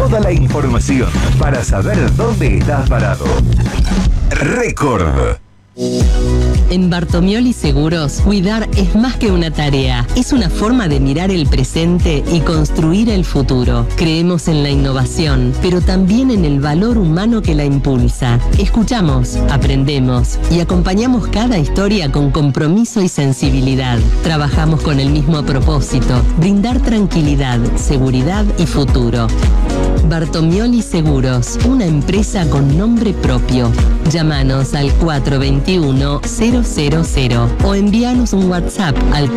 toda la información para saber dónde estás parado. Récord. En Bartomioli Seguros, cuidar es más que una tarea, es una forma de mirar el presente y construir el futuro. Creemos en la innovación, pero también en el valor humano que la impulsa. Escuchamos, aprendemos y acompañamos cada historia con compromiso y sensibilidad. Trabajamos con el mismo propósito, brindar tranquilidad, seguridad y futuro. Bartomioli Seguros, una empresa con nombre propio. Llámanos al 421-000 o envíanos un WhatsApp al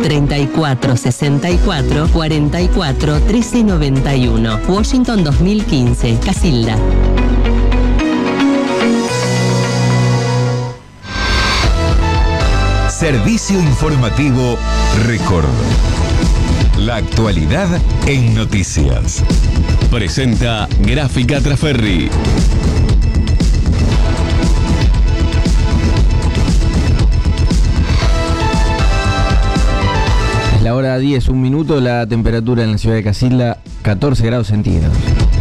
3464 44 1391. Washington 2015, Casilda. Servicio informativo Récord. La actualidad en noticias. Presenta Gráfica Traferri. Es la hora 10, un minuto, la temperatura en la ciudad de Casilda, 14 grados centígrados.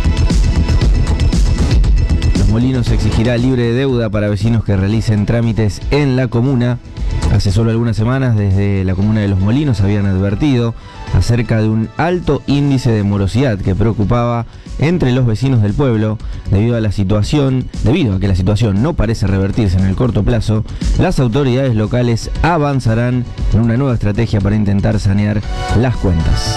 Los Molinos exigirá libre de deuda para vecinos que realicen trámites en la comuna. Hace solo algunas semanas, desde la comuna de Los Molinos habían advertido acerca de un alto índice de morosidad que preocupaba entre los vecinos del pueblo. Debido a que la situación no parece revertirse en el corto plazo, las autoridades locales avanzarán en una nueva estrategia para intentar sanear las cuentas.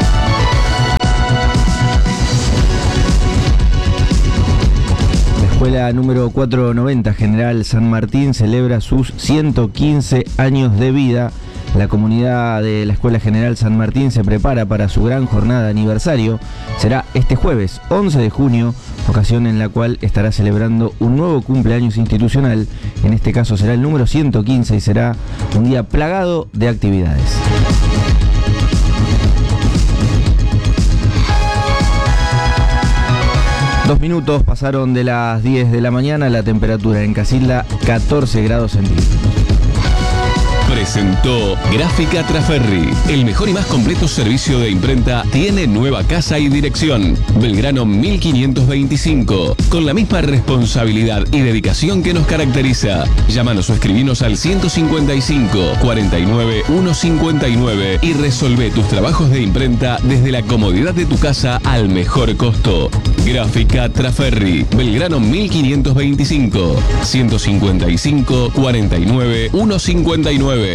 La escuela número 490 General San Martín celebra sus 115 años de vida. La comunidad de la Escuela General San Martín se prepara para su gran jornada de aniversario. Será este jueves 11 de junio, ocasión en la cual estará celebrando un nuevo cumpleaños institucional. En este caso será el número 115 y será un día plagado de actividades. Dos minutos pasaron de las 10 de la mañana, la temperatura en Casilda 14 grados centígrados. Presentó Gráfica Traferri. El mejor y más completo servicio de imprenta tiene nueva casa y dirección. Belgrano 1525. Con la misma responsabilidad y dedicación que nos caracteriza. Llámanos o escribinos al 155 49 159 y resolvé tus trabajos de imprenta desde la comodidad de tu casa al mejor costo. Gráfica Traferri. Belgrano 1525. 155 49 159.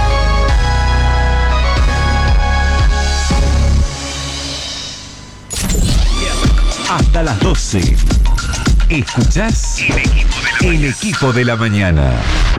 Hasta las 12. ¿Escuchás? El equipo de la mañana.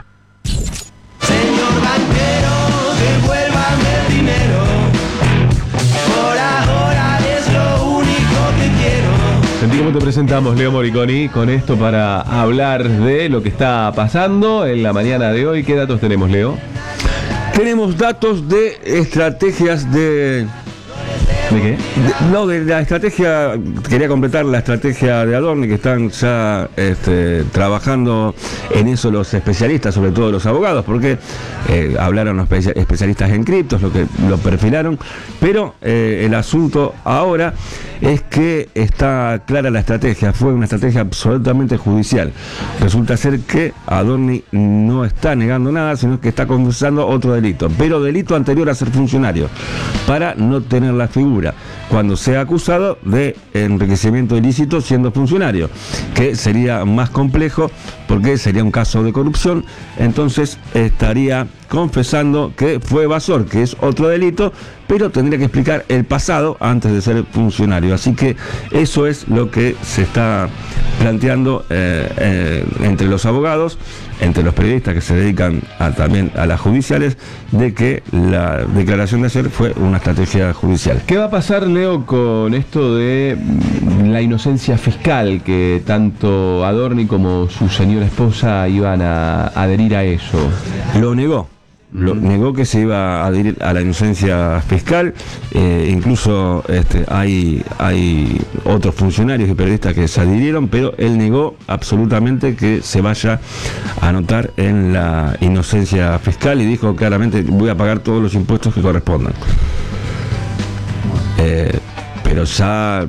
Señor banquero, devuélvame el dinero. Por ahora es lo único que quiero. Sentí cómo te presentamos, Leo Moriconi, con esto para hablar de lo que está pasando en la mañana de hoy. ¿Qué datos tenemos, Leo? Tenemos datos de estrategias de... ¿De qué? De la estrategia, quería completar la estrategia de Adorni, que están ya trabajando en eso los especialistas, sobre todo los abogados, porque hablaron los especialistas en criptos, lo perfilaron, pero el asunto ahora es que está clara la estrategia, fue una estrategia absolutamente judicial. Resulta ser que Adorni no está negando nada, sino que está confesando otro delito, pero delito anterior a ser funcionario, para no tener la figura cuando sea acusado de enriquecimiento ilícito siendo funcionario, que sería más complejo porque sería un caso de corrupción. Entonces estaría confesando que fue evasor, que es otro delito, pero tendría que explicar el pasado antes de ser funcionario. Así que eso es lo que se está planteando entre los abogados, entre los periodistas que se dedican también a las judiciales, de que la declaración de ayer fue una estrategia judicial. ¿Qué va a pasar, Leo, con esto de la inocencia fiscal, que tanto Adorni como su señora esposa iban a adherir a eso? Lo negó. Negó que se iba a adherir a la inocencia fiscal. Incluso hay otros funcionarios y periodistas que se adhirieron, pero él negó absolutamente que se vaya a anotar en la inocencia fiscal y dijo claramente: voy a pagar todos los impuestos que correspondan. Pero ya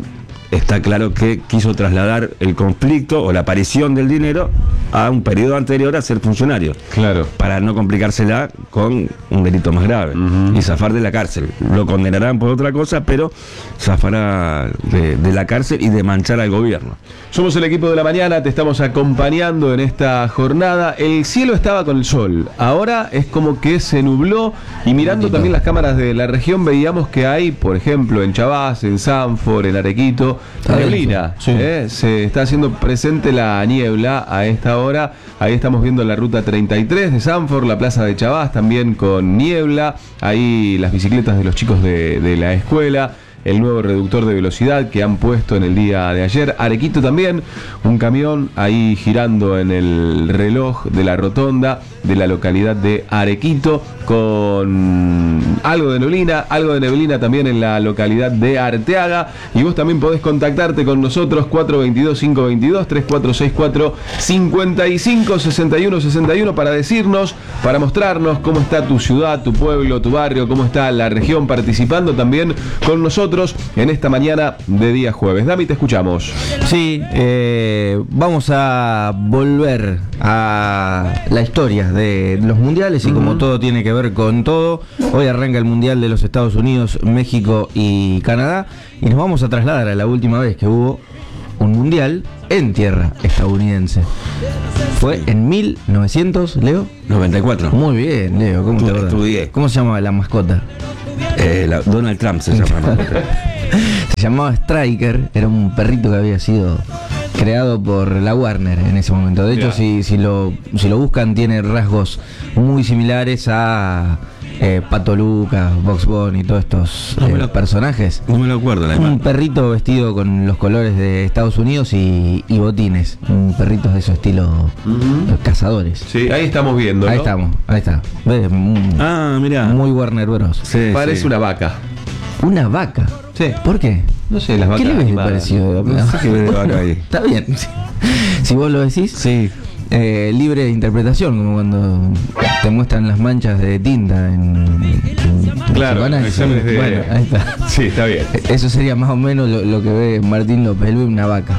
está claro que quiso trasladar el conflicto o la aparición del dinero a un periodo anterior a ser funcionario. Claro. Para no complicársela con un delito más grave y zafar de la cárcel. Lo condenarán por otra cosa, pero zafará de la cárcel y de manchar al gobierno. Somos el equipo de la mañana, te estamos acompañando en esta jornada. El cielo estaba con el sol, ahora es como que se nubló y mirando también las cámaras de la región veíamos que hay, por ejemplo, en Chavás, en Sanford, en Arequito, neblina. Sí. Se está haciendo presente la niebla a esta hora. Ahí estamos viendo la ruta 33 de Sanford, la plaza de Chavás también con niebla. Ahí las bicicletas de los chicos de la escuela. El nuevo reductor de velocidad que han puesto en el día de ayer. Arequito también, un camión ahí girando en el reloj de la rotonda de la localidad de Arequito, con algo de neblina también en la localidad de Arteaga. Y vos también podés contactarte con nosotros, 422-522-3464-556161, para decirnos, para mostrarnos cómo está tu ciudad, tu pueblo, tu barrio, cómo está la región, participando también con nosotros en esta mañana de día jueves. Dami, te escuchamos. Sí, vamos a volver a la historia de los mundiales y como todo tiene que ver con todo, hoy arranca el mundial de los Estados Unidos, México y Canadá y nos vamos a trasladar a la última vez que hubo un mundial en tierra estadounidense. Fue en 1900, Leo. 94. Muy bien, Leo, ¿cómo te acuerdas? Estudié. ¿Cómo se llamaba la mascota? Donald Trump se llama. Se llamaba Striker, era un perrito que había sido creado por la Warner en ese momento. De hecho, si lo buscan, tiene rasgos muy similares a Pato Lucas, Bugs Bunny y todos estos personajes. No me lo acuerdo, la Un imagen. perrito vestido con los colores de Estados Unidos y botines. Perritos de su estilo, cazadores. Sí, ahí estamos viendo, ¿no? Ahí estamos, ahí está. ¿Ves? Mirá. Muy Warner Bros. Sí, Parece sí. una vaca. Una vaca. Sí. ¿Por qué? No sé, las vacas ¿Qué le ves de animadas. parecido? No sé qué ves de vaca ahí. Está bien. Si vos lo decís, Sí. libre de interpretación, como cuando te muestran las manchas de tinta en Claro, los exámenes de... Bueno, ahí está. Sí, está bien. Eso sería más o menos lo que ve Martín López. Él ve una vaca.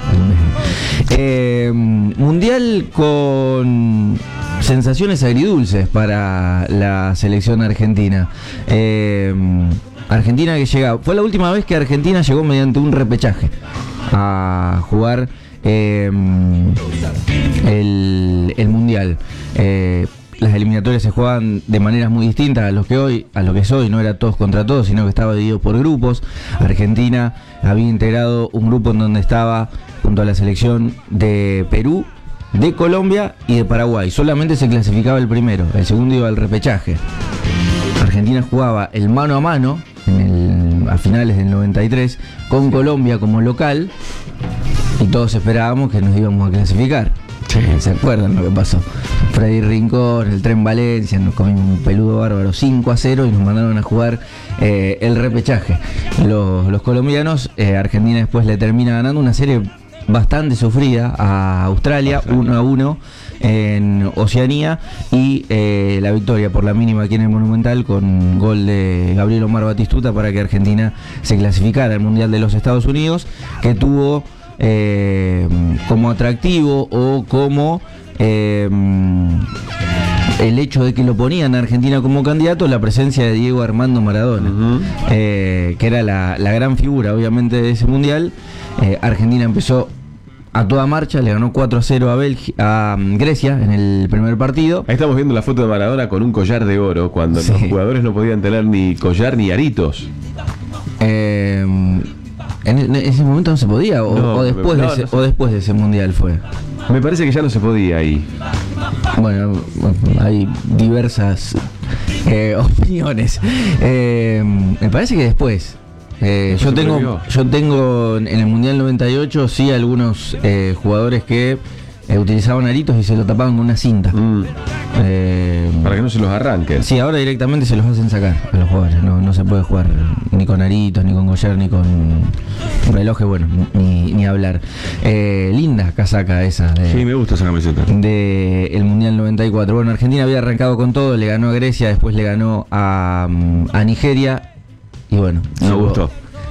Mundial con sensaciones agridulces para la selección argentina. Argentina que llega... Fue la última vez que Argentina llegó mediante un repechaje a jugar el Mundial. Las eliminatorias se jugaban de maneras muy distintas a lo que es hoy, no era todos contra todos, sino que estaba dividido por grupos. Argentina había integrado un grupo en donde estaba junto a la selección de Perú, de Colombia y de Paraguay. Solamente se clasificaba el primero, el segundo iba al repechaje. Argentina jugaba el mano a mano a finales del 93 con Colombia como local y todos esperábamos que nos íbamos a clasificar. ¿Se acuerdan lo que pasó? Freddy Rincón, el Tren Valencia, nos comimos un peludo bárbaro 5-0 y nos mandaron a jugar el repechaje. Los colombianos, Argentina después le termina ganando una serie bastante sufrida a Australia, 1-1 en Oceanía, y la victoria por la mínima aquí en el Monumental con gol de Gabriel Omar Batistuta para que Argentina se clasificara al Mundial de los Estados Unidos, que tuvo como atractivo o como el hecho de que lo ponían a Argentina como candidato la presencia de Diego Armando Maradona, que era la gran figura obviamente de ese mundial. Argentina empezó a toda marcha, le ganó 4-0 a Grecia en el primer partido. Ahí estamos viendo la foto de Maradona con un collar de oro, cuando Sí. los jugadores no podían tener ni collar ni aritos. En ese momento no se podía, No, o después de ese mundial fue. Me parece que ya no se podía ahí. Bueno, hay diversas opiniones. Me parece que después. Yo tengo en el Mundial 98 sí algunos jugadores que utilizaban aritos y se lo tapaban con una cinta. Para que no se los arranquen. Sí, ahora directamente se los hacen sacar a los jugadores. No se puede jugar ni con aritos, ni con collar, ni con relojes, bueno, ni hablar. Linda casaca esa. Sí, me gusta esa camiseta. De el Mundial 94. Bueno, Argentina había arrancado con todo, le ganó a Grecia, después le ganó a Nigeria y bueno, No gustó.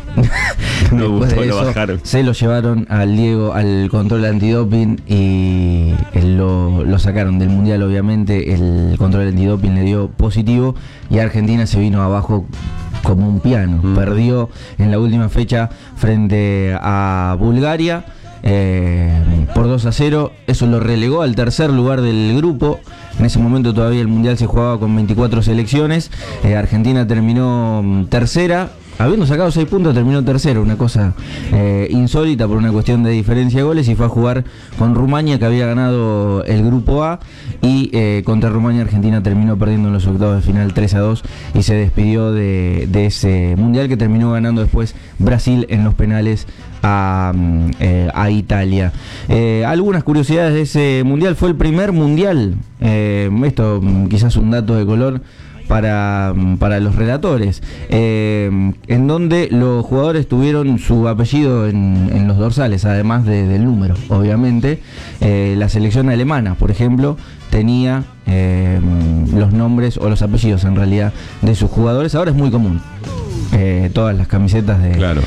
No Después gustó, de lo eso, bajaron. se lo llevaron al Diego al control antidoping y lo sacaron del mundial. Obviamente el control antidoping le dio positivo y Argentina se vino abajo como un piano. Perdió en la última fecha frente a Bulgaria por 2-0. Eso lo relegó al tercer lugar del grupo. En ese momento todavía el mundial se jugaba con 24 selecciones. Argentina terminó tercera. Habiendo sacado 6 puntos, terminó tercero, una cosa insólita por una cuestión de diferencia de goles, y fue a jugar con Rumania, que había ganado el grupo A, y contra Rumania Argentina terminó perdiendo en los octavos de final 3-2 y se despidió de ese mundial, que terminó ganando después Brasil en los penales a Italia. Algunas curiosidades de ese mundial: fue el primer mundial, esto quizás un dato de color para los relatores, en donde los jugadores tuvieron su apellido en los dorsales, además del número, obviamente. La selección alemana, por ejemplo, tenía los nombres o los apellidos, en realidad, de sus jugadores. Ahora es muy común. Todas las camisetas Claro.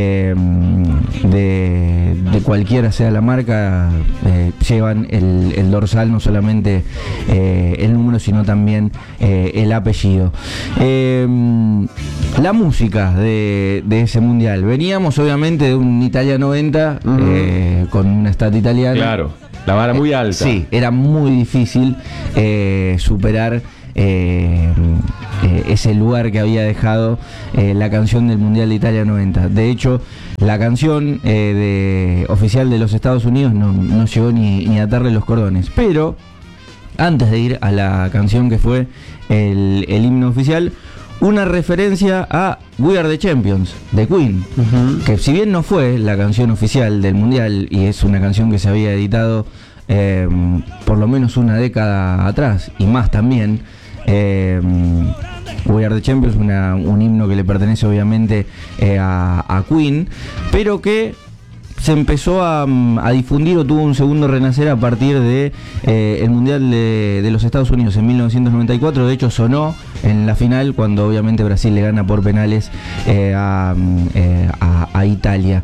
de cualquiera sea la marca, llevan el dorsal, no solamente el número, sino también el apellido. La música de ese mundial: veníamos obviamente de un Italia 90 con una estat italiana. Claro, la vara muy alta. Sí, era muy difícil superar ese lugar que había dejado la canción del Mundial de Italia 90. De hecho, la canción oficial de los Estados Unidos no llegó ni a atarle los cordones. Pero antes de ir a la canción que fue el himno oficial, una referencia a We Are the Champions de Queen, que si bien no fue la canción oficial del Mundial, y es una canción que se había editado por lo menos una década atrás y más también, We Are the Champions, un himno que le pertenece obviamente a Queen, pero que se empezó a difundir, o tuvo un segundo renacer a partir de el Mundial de los Estados Unidos en 1994. De hecho, sonó en la final cuando obviamente Brasil le gana por penales a Italia.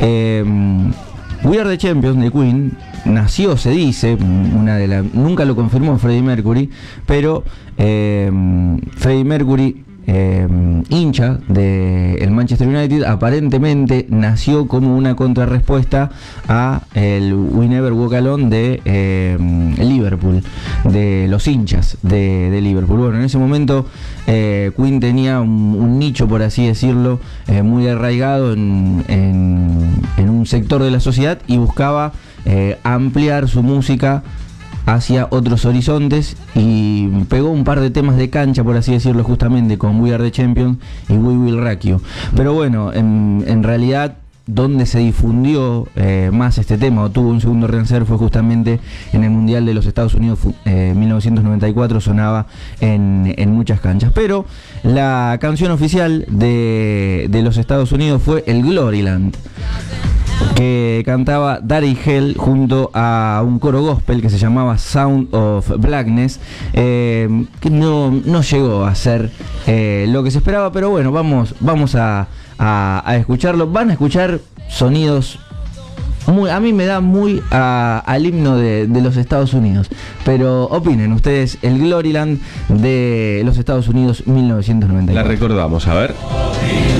We Are the Champions de Queen nació, se dice, nunca lo confirmó Freddie Mercury, pero Freddie Mercury, hincha del Manchester United, aparentemente nació como una contrarrespuesta a el We Never Walk Alone de Liverpool, de los hinchas de Liverpool. Bueno, en ese momento Queen tenía un nicho, por así decirlo, muy arraigado en un sector de la sociedad, y buscaba ampliar su música hacia otros horizontes, y pegó un par de temas de cancha, por así decirlo, justamente con We Are the Champions y We Will Rock You. Pero bueno, en realidad, donde se difundió más este tema, o tuvo un segundo renacer, fue justamente en el Mundial de los Estados Unidos 1994. Sonaba en muchas canchas, pero la canción oficial de los Estados Unidos fue el Gloryland, que cantaba Daddy Hell junto a un coro gospel que se llamaba Sound of Blackness, que no llegó a ser lo que se esperaba, pero bueno, vamos a escucharlo. Van a escuchar sonidos a mí me da muy al himno de los Estados Unidos, pero opinen ustedes, el Gloryland de los Estados Unidos 1994. La recordamos, a ver.